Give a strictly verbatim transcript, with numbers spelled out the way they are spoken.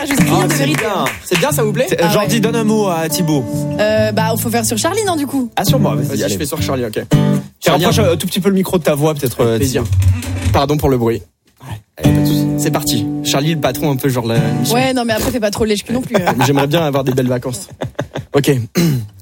je vais écrire Ah, de c'est vérité. bien. C'est bien, ça vous plaît? Ah Genre, ouais. dis, donne un mot à Thibaut. Euh, bah, faut faire sur Charlie, non, du coup? Ah, sur moi, vas-y, Vas-y, allez. je fais sur Charlie, ok. Tiens, Charlie, rapproche un tout petit peu le micro de ta voix, peut-être. Avec euh, plaisir. Thibaut. Pardon pour le bruit. Allez, pas de soucis. C'est parti. Charlie, le patron, un peu genre la mission. Ouais, non, mais après, fais pas trop le lèche-cul non plus. euh. J'aimerais bien avoir des belles vacances. Ok.